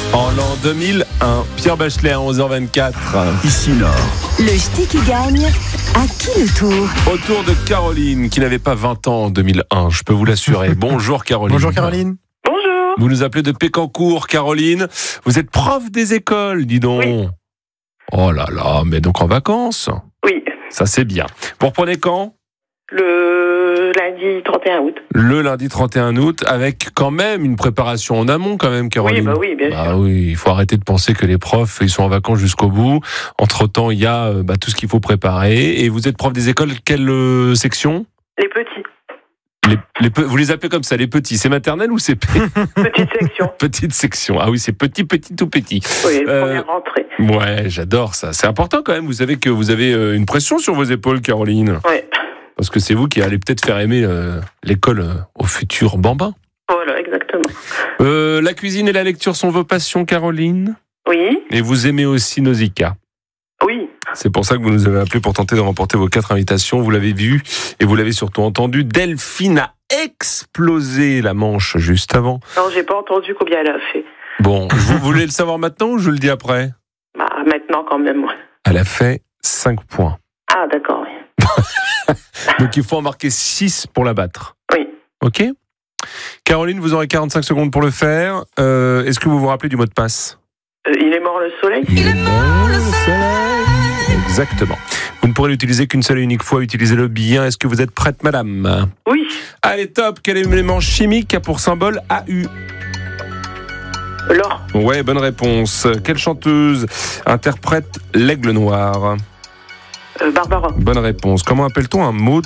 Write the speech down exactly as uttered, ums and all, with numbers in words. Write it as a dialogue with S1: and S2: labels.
S1: En l'an deux mille un, Pierre Bachelet à onze heures vingt-quatre.
S2: Ici Nord.
S3: Le ch'ti qui gagne, à qui le tour?
S1: Au tour de Caroline, qui n'avait pas vingt ans en deux mille un, je peux vous l'assurer. Bonjour Caroline.
S2: Bonjour Caroline.
S4: Bonjour.
S1: Vous nous appelez de Pécancourt, Caroline. Vous êtes prof des écoles, dis donc.
S4: Oui.
S1: Oh là là, mais donc en vacances.
S4: Oui,
S1: Ça c'est bien. Vous reprenez quand ?
S4: le lundi trente et un août.
S1: Le lundi trente et un août, avec quand même une préparation en amont quand même, Caroline.
S4: Oui, bah oui, bien
S1: Bah
S4: sûr.
S1: oui, il faut arrêter de penser que les profs, ils sont en vacances jusqu'au bout. Entre-temps, il y a euh, bah, tout ce qu'il faut préparer. Et vous êtes prof des écoles, quelle euh, section ?
S4: Les petits,
S1: les, les, pe- Vous les appelez comme ça, les petits. C'est maternelle ou c'est p-
S4: petite section.
S1: petite section ? Ah oui, c'est petit, petit, tout petit.
S4: Oui,
S1: Euh,
S4: première rentrée.
S1: Ouais, j'adore ça. C'est important quand même. Vous savez que vous avez euh, une pression sur vos épaules, Caroline.
S4: Oui,
S1: Parce que c'est vous qui allez peut-être faire aimer euh, l'école euh, aux futurs bambins.
S4: voilà, exactement.
S1: Euh, la cuisine et la lecture sont vos passions, Caroline.
S4: Oui,
S1: Et vous aimez aussi Nausicaa.
S4: oui,
S1: C'est pour ça que vous nous avez appelé pour tenter de remporter vos quatre invitations. Vous l'avez vu et vous l'avez surtout entendu. Delphine a explosé la Manche juste avant.
S4: non, j'ai pas entendu combien elle a fait.
S1: Bon, vous voulez le savoir maintenant ou je le dis après ?
S4: Bah, maintenant quand même. ouais.
S1: Elle a fait cinq points.
S4: Ah, d'accord, oui.
S1: Donc il faut en marquer six pour la battre.
S4: Oui,
S1: Ok ? Caroline, vous aurez quarante-cinq secondes pour le faire. Euh, est-ce que vous vous rappelez du mot de passe ?
S4: Euh, il est mort le soleil.
S1: Il est mort le soleil. Exactement. Vous ne pourrez l'utiliser qu'une seule et unique fois. Utilisez-le bien. Est-ce que vous êtes prête, madame ?
S4: Oui,
S1: Allez, top. Quel élément chimique a pour symbole A U ?
S4: l'or.
S1: Ouais, bonne réponse. Quelle chanteuse interprète l'aigle noir ?
S4: Euh, Barbara.
S1: Bonne réponse. Comment appelle-t-on un mot